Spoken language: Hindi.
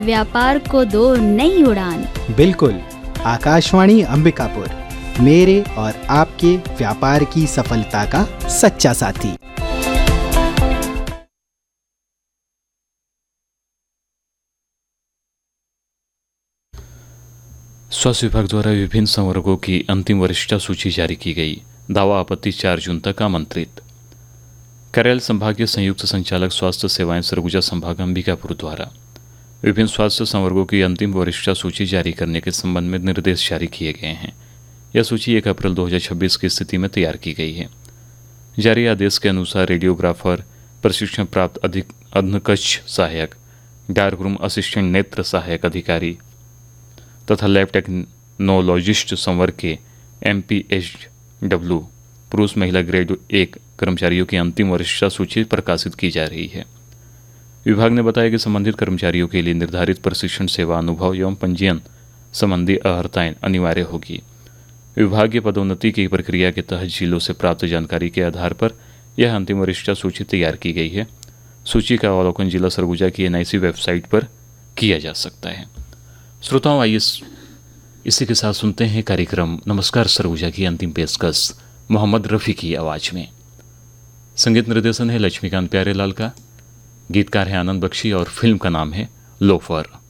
व्यापार को दो नई उड़ान। बिल्कुल, आकाशवाणी अंबिकापुर, मेरे और आपके व्यापार की सफलता का सच्चा साथी। स्वास्थ्य विभाग द्वारा विभिन्न संवर्गों की अंतिम वरिष्ठता सूची जारी की गई। दावा आपत्ति 4 जून तक आमंत्रित। करैल संभागीय संयुक्त संचालक स्वास्थ्य सेवाएं सरगुजा संभाग अंबिकापुर द्वारा विभिन्न स्वास्थ्य संवर्गों की अंतिम वरिष्ठता सूची जारी करने के संबंध में निर्देश जारी किए गए हैं। यह सूची 1 अप्रैल 2026 की स्थिति में तैयार की गई है। जारी आदेश के अनुसार रेडियोग्राफर, प्रशिक्षण प्राप्त अधकक्ष सहायक, डार्क रूम असिस्टेंट, नेत्र सहायक अधिकारी तथा लैब टेक्नोलॉजिस्ट संवर्ग के MPHW पुरुष महिला ग्रेड 1 कर्मचारियों की अंतिम वरिष्ठता सूची प्रकाशित की जा रही है। विभाग ने बताया कि संबंधित कर्मचारियों के लिए निर्धारित प्रशिक्षण, सेवा अनुभव एवं पंजीयन संबंधी अर्हताएं अनिवार्य होगी। विभागीय पदोन्नति की प्रक्रिया के तहत जिलों से प्राप्त जानकारी के आधार पर यह अंतिम वरिष्ठता सूची तैयार की गई है। सूची का अवलोकन जिला सरगुजा की NIC वेबसाइट पर किया जा सकता है। श्रोताओं, आइए इसी के साथ सुनते हैं कार्यक्रम नमस्कार सरगुजा की अंतिम पेशकश मोहम्मद रफ़ी की आवाज़ में। संगीत निर्देशन है लक्ष्मीकांत प्यारेलाल का, गीतकार है आनंद बख्शी और फिल्म का नाम है लोफर।